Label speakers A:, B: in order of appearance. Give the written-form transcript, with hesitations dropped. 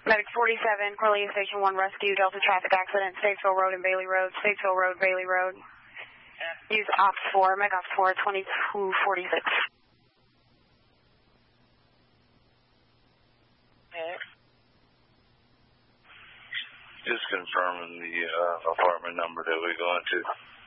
A: Medic 47, Corleone Station 1 Rescue, Delta traffic accident, Statesville Road and Bailey Road, Statesville Road, Bailey Road. Use Ops 4, Meg Ops 4, 2246.
B: Just confirming the apartment number that we're going to.